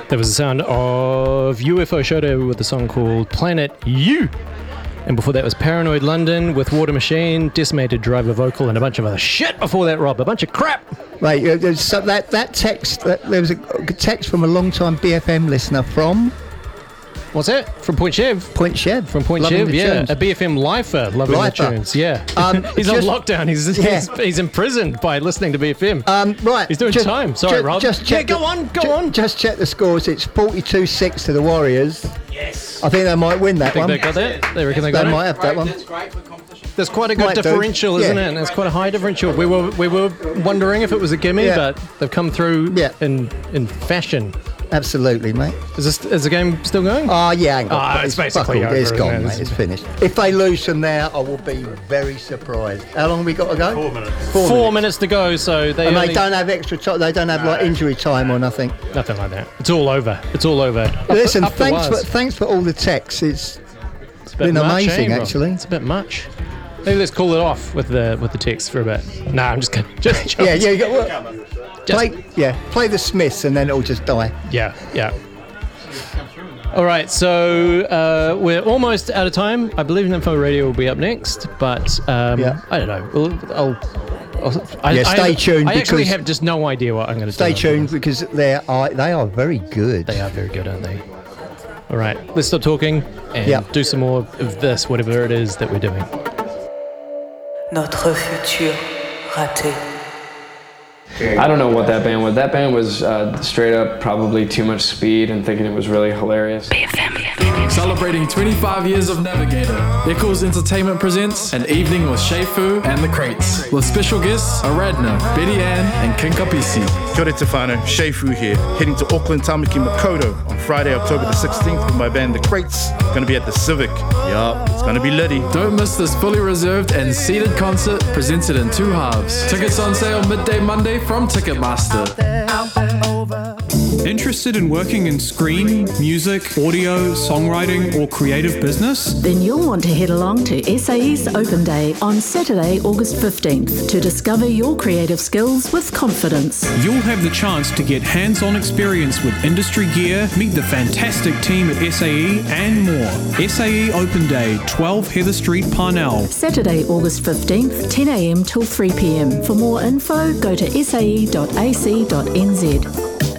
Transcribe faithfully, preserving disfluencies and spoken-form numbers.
That was the sound of U F O Shoto with a song called Planet U. And before that was Paranoid London with Water Machine, Decimated Driver Vocal, and a bunch of other shit before that, Rob. A bunch of crap. Right, uh, there's so that, that text, that, there was a text from a long-time B F M listener from... What's that? From Point Chev. Point Chev. From Point Loving Chev, the yeah. tunes. A B F M lifer, loving Lifer. the tunes, yeah. Um, he's just- on lockdown. He's, Yeah. he's he's imprisoned by listening to B F M. Um, right. He's doing just- time. Sorry, ju- Rob. Just yeah, check go the- on, go ju- on. Just check the scores. It's forty-two six to the Warriors. Yes. I think they might win that Think one. they got that? They reckon they They got might it? have that one. That's great for competition. There's quite a good Might do. differential, isn't Yeah. it? There's quite a high differential. We were we were wondering if it was a gimme, Yeah. but they've come through Yeah. in in fashion. Absolutely, mate. Is this is the game still going? Oh, yeah, hang on. Ah, it's basically fuck all. over, It's gone, isn't it? mate. It's finished. If they lose from there, I will be very surprised. How long have we got to go? Four minutes. Four, Four minutes. minutes to go, so they And only, they don't have extra time. They don't have like injury time or nothing. nothing like that. It's all over. It's all over. Up- Listen, up the thanks for wires. thanks for all the texts. It's It's a bit been much, amazing, eh, Rob? actually. It's a bit much. Maybe let's call it off with the with the text for a bit. Nah, I'm just kidding. Just yeah, yeah. You got, well, Just- play yeah, play the Smiths and then it'll just die. Yeah, yeah. All right, so uh, we're almost out of time. I believe Nympho Radio will be up next, but um, Yeah. I don't know. We'll, I'll, I'll, I, Yeah, stay I, tuned I actually because- have just no idea what I'm going to do. Stay tuned because they are they are very good. They are very good, aren't they? All right, let's stop talking and Yeah. do some more of this, whatever it is that we're doing. Notre futur raté. I don't know what that band was. That band was uh, straight up probably too much speed and thinking it was really hilarious. Celebrating twenty-five years of Navigator, Eccles Entertainment presents An Evening with Shei Fu and the Crates, with special guests Aradna, Betty Ann, and King Kapisi. Kia ora Tefano, Shei Fu here, heading to Auckland Tamaki Makoto on Friday, October the sixteenth with my band The Crates. Gonna be at the Civic. Yup, it's gonna be litty. Don't miss this fully reserved and seated concert presented in two halves. Tickets on sale midday Monday from Ticketmaster. Interested in working in screen, music, audio, songwriting, or creative business? Then you'll want to head along to S A E's Open Day on Saturday, August fifteenth to discover your creative skills with confidence. You'll have the chance to get hands-on experience with industry gear, meet the fantastic team at S A E, and more. S A E Open Day, twelve Heather Street, Parnell. Saturday, August fifteenth, ten a.m. till three p.m. For more info, go to s a e dot a c dot n z.